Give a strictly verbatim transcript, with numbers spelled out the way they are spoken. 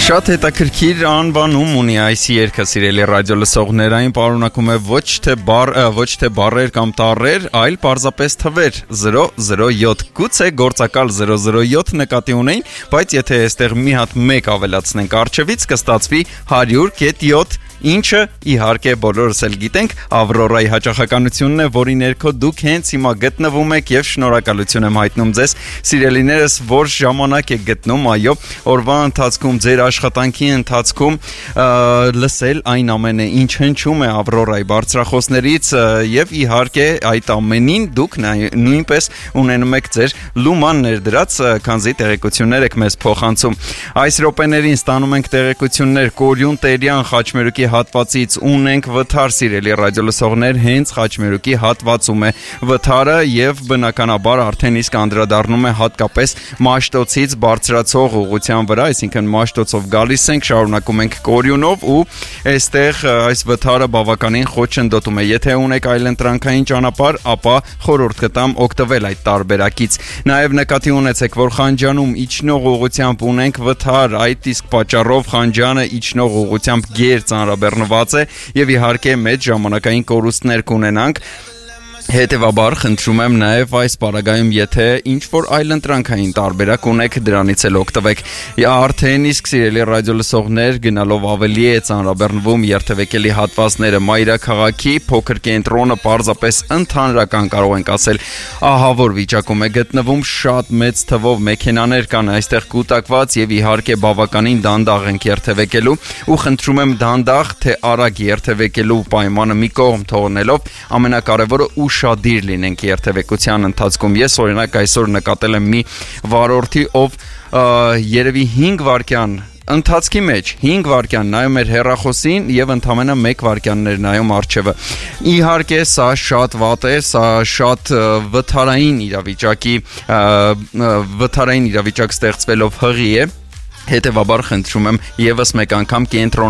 Շատ հետաքրքիր անվանում ունի այս երգը, սիրելի ռադիո լսողներ, այն պարունակում է ոչ թե բառ, ոչ թե բառեր կամ տառեր, այլ պարզապես թվեր զրո զրո յոթ, գուցե գործակալ զրո զրո յոթ նկատի ունեին, բայց եթե այստեղ մի հատ մեկ ավելացնենք առջևից, կստացվի հարյուր կետ յոթ, ինչը իհարկե բոլորս էլ գիտենք, Ավրորայի հաճախականությունն է, որի ներքո դուք հենց հիմա գտնվում եք եւ շնորհակալություն եմ հայտնում ձեզ, սիրելիներս, որ ժամանակ եք գտնում, այո, օրվա ընթացքում ձեր աշխատանքի ընթացքում լսել այն ամենը, ինչ հնչում է Ավրորայի բարձրախոսներից եւ իհարկե այդ ամենին դուք նույնպես ունենում եք ձեր լուման ներդրած, քանզի տեղեկություններ եք մեզ փոխանցում։ Այս րոպեներին ստանում ենք տեղեկություններ Կորյուն Տերյան Խաչմերուկի հատվածից ունենք վթար, սիրելի ռադիո լսողներ, հենց Խաչմերուկի հատվածում է վթարը եւ բնականաբար արդեն իսկ անդրադառնում է հատկապես Մաշտոցից բարձրացող ուղղության վրա, այսինքն Մաշտոցով գալիս ենք, շարունակում ենք Կորյունով ու այստեղ այս վթարը բավականին խոչընդոտում է։ Եթե ունեք այլընտրանքային ճանապարհ, ապա խորհուրդ կտամ օգտվել այդ տարբերակից։ Նաեւ նկատի ունեցեք, որ Խանջանում իջնող ուղղությամբ ունենք վթար, այդ իսկ պատճառով Խանջանը իջնող ուղղությամբ գեր ծանրաբեռնված է եւ իհարկե մեծ ժամանակային կորուստներ կունենանք։ Հետևաբար խնդրում եմ նաև այս պարագայում, եթե ինչ-որ այլընտրանքային տարբերակ ունեք, դրանից էլ օգտվեք։ Արդեն իսկ սիրելի ռադիո լսողներ, գնալով ավելի է ծանրաբեռնվում երթևեկելի հատվածները մայրաքաղաքի, փոքր կենտրոնը պարզապես ընդհանրական կարող ենք ասել ահավոր վիճակում է գտնվում, շատ մեծ թվով մեքենաներ կան այստեղ կուտակված եւ իհարկե բավականին դանդաղ ենք երթևեկելու ու խնդրում եմ դանդաղ թե արագ երթևեկելու պայմանը մի կողմ թողնելով, ամենակարևորը ուշադիր լինենք երթևեկության ընթացքում։ Ես օրինակ այսօր նկատել եմ մի վարորդի, ով երևի հինգ վայրկյան ընթացքի մեջ հինգ վայրկյան նայում էր հեռախոսին եւ ընդամենը մեկ վայրկյաններ նայում առջևը։ Իհարկե սա շատ վատ է, սա շատ վթարային իրավիճակի վթարային իրավիճակ ստեղծվելով հղի է։ Հետևաբար խնդրում եմ եւս մեկ անգամ կենտրոն